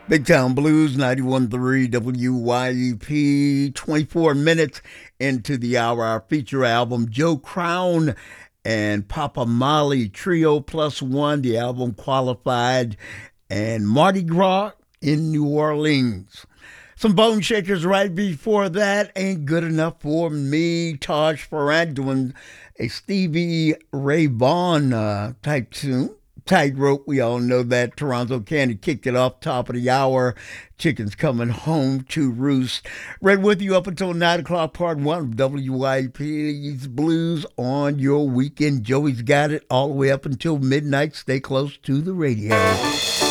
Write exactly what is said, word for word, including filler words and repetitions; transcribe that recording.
Big Town Blues, ninety-one point three W Y E P, twenty-four minutes into the hour. Our feature album, Joe Crown and Papa Molly Trio Plus One, the album Qualified, and Mardi Gras in New Orleans. Some Bone Shakers right before that, Ain't Good Enough for Me. Taj Farrant doing a Stevie Ray Vaughan uh, type tune. Tightrope, we all know that. Toronto Candy kicked it off top of the hour. Chicken's coming home to roost. Right with you up until nine o'clock, part one of W Y P's Blues on your weekend. Joey's got it all the way up until midnight. Stay close to the radio.